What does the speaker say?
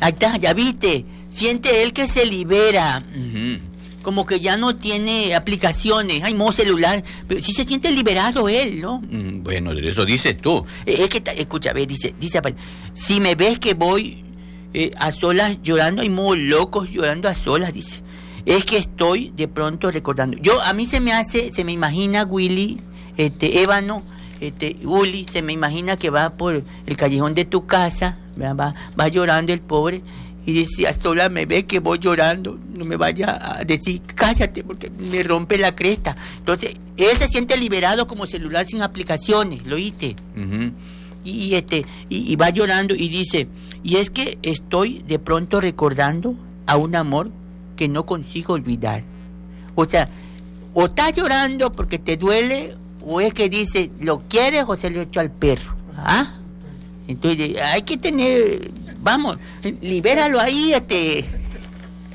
Ahí está, ya viste. Siente él que se libera. Como que ya no tiene aplicaciones. Hay modo celular. Pero sí se siente liberado él, ¿no? Bueno, eso dices tú. Es que, escucha, ve, dice, si me ves que voy a solas llorando, hay modo locos llorando a solas, dice. Es que estoy de pronto recordando. A mí se me imagina Willy, Ébano, Uli, se me imagina que va por el callejón de tu casa, va llorando el pobre, y dice, a solas me ve que voy llorando, no me vaya a decir, cállate, porque me rompe la cresta. Entonces, él se siente liberado como celular sin aplicaciones, ¿lo oíste? Y va llorando y dice, y es que estoy de pronto recordando a un amor que no consigo olvidar. O sea, o estás llorando porque te duele, o es que dice, ¿lo quieres o se lo echo al perro? ¿Ah? Entonces, hay que tener, vamos, libéralo ahí,